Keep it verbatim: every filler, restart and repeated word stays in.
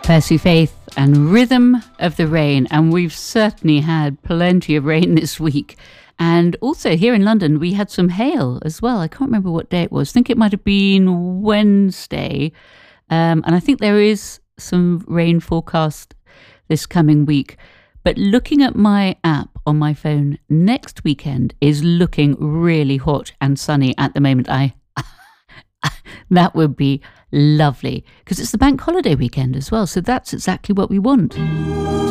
Percy Faith and Rhythm of the Rain. And we've certainly had plenty of rain this week. And also here in London, we had some hail as well. I can't remember what day it was. I think it might have been Wednesday. Um, and I think there is some rain forecast this coming week. But looking at my app on my phone, next weekend is looking really hot and sunny at the moment. I that would be lovely because it's the bank holiday weekend as well. So that's exactly what we want.